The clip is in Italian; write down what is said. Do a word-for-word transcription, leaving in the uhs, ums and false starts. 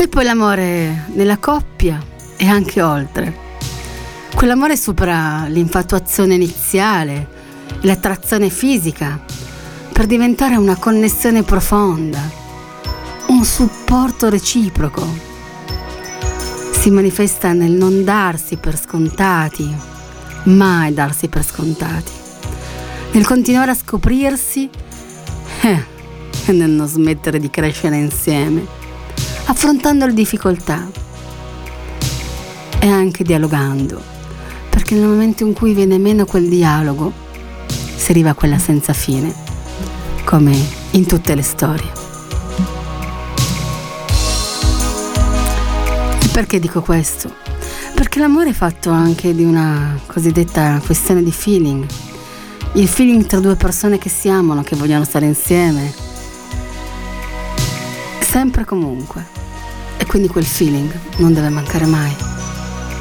E poi l'amore nella coppia e anche oltre. Quell'amore supera l'infatuazione iniziale e l'attrazione fisica per diventare una connessione profonda, un supporto reciproco. Si manifesta nel non darsi per scontati, mai darsi per scontati, nel continuare a scoprirsi eh, e nel non smettere di crescere insieme, affrontando le difficoltà e anche dialogando, perché nel momento in cui viene meno quel dialogo si arriva a quella senza fine, come in tutte le storie. E perché dico questo? Perché l'amore è fatto anche di una cosiddetta questione di feeling, il feeling tra due persone che si amano, che vogliono stare insieme, sempre e comunque, e quindi quel feeling non deve mancare mai.